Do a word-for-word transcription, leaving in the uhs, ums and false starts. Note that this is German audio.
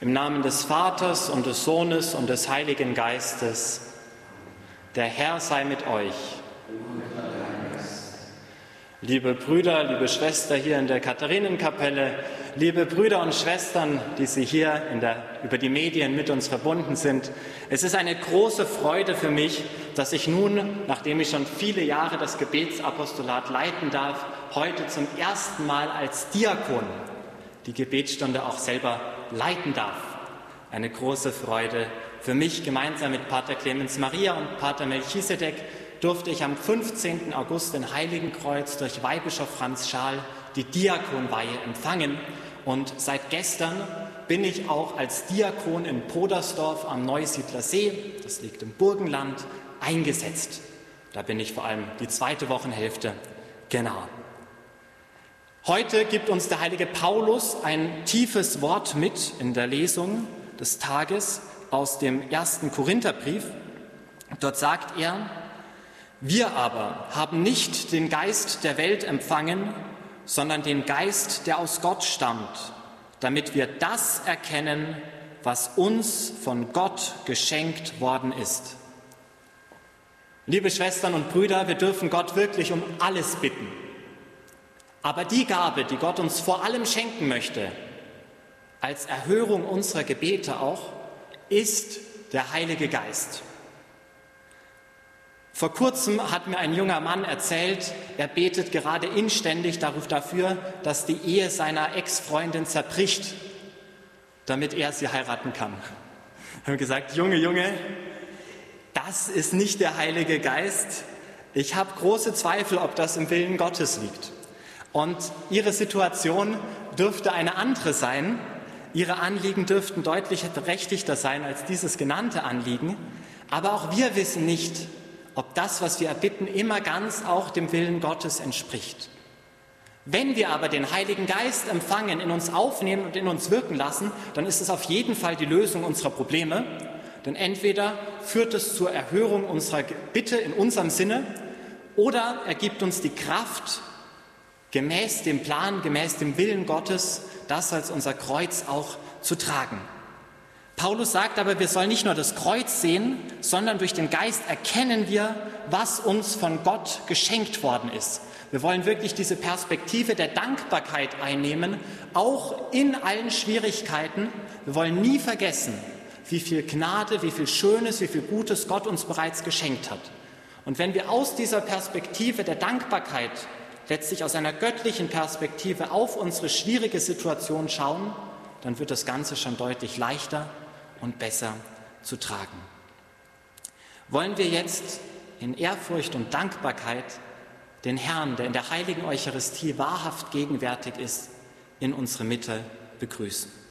Im Namen des Vaters und des Sohnes und des Heiligen Geistes. Der Herr sei mit euch. Liebe Brüder, liebe Schwester hier in der Katharinenkapelle, liebe Brüder und Schwestern, die Sie hier in der, über die Medien mit uns verbunden sind. Es ist eine große Freude für mich, dass ich nun, nachdem ich schon viele Jahre das Gebetsapostolat leiten darf, heute zum ersten Mal als Diakon die Gebetsstunde auch selber leiten darf. Eine große Freude für mich. Gemeinsam mit Pater Clemens Maria und Pater Melchisedek durfte ich am fünfzehnten August in Heiligenkreuz durch Weihbischof Franz Schaal die Diakonweihe empfangen. Und seit gestern bin ich auch als Diakon in Podersdorf am Neusiedler See, das liegt im Burgenland, eingesetzt. Da bin ich vor allem die zweite Wochenhälfte, genau. Heute gibt uns der heilige Paulus ein tiefes Wort mit in der Lesung des Tages aus dem ersten Korintherbrief. Dort sagt er: Wir aber haben nicht den Geist der Welt empfangen, sondern den Geist, der aus Gott stammt, damit wir das erkennen, was uns von Gott geschenkt worden ist. Liebe Schwestern und Brüder, wir dürfen Gott wirklich um alles bitten. Aber die Gabe, die Gott uns vor allem schenken möchte, als Erhörung unserer Gebete auch, ist der Heilige Geist. Vor kurzem hat mir ein junger Mann erzählt, er betet gerade inständig dafür, dass die Ehe seiner Ex-Freundin zerbricht, damit er sie heiraten kann. Ich habe gesagt, Junge, Junge, das ist nicht der Heilige Geist. Ich habe große Zweifel, ob das im Willen Gottes liegt. Und Ihre Situation dürfte eine andere sein. Ihre Anliegen dürften deutlich berechtigter sein als dieses genannte Anliegen. Aber auch wir wissen nicht, ob das, was wir erbitten, immer ganz auch dem Willen Gottes entspricht. Wenn wir aber den Heiligen Geist empfangen, in uns aufnehmen und in uns wirken lassen, dann ist es auf jeden Fall die Lösung unserer Probleme. Denn entweder führt es zur Erhörung unserer Bitte in unserem Sinne oder er gibt uns die Kraft, gemäß dem Plan, gemäß dem Willen Gottes, das als unser Kreuz auch zu tragen. Paulus sagt aber, wir sollen nicht nur das Kreuz sehen, sondern durch den Geist erkennen wir, was uns von Gott geschenkt worden ist. Wir wollen wirklich diese Perspektive der Dankbarkeit einnehmen, auch in allen Schwierigkeiten. Wir wollen nie vergessen, wie viel Gnade, wie viel Schönes, wie viel Gutes Gott uns bereits geschenkt hat. Und wenn wir aus dieser Perspektive der Dankbarkeit, letztlich aus einer göttlichen Perspektive auf unsere schwierige Situation schauen, dann wird das Ganze schon deutlich leichter und besser zu tragen. Wollen wir jetzt in Ehrfurcht und Dankbarkeit den Herrn, der in der heiligen Eucharistie wahrhaft gegenwärtig ist, in unsere Mitte begrüßen.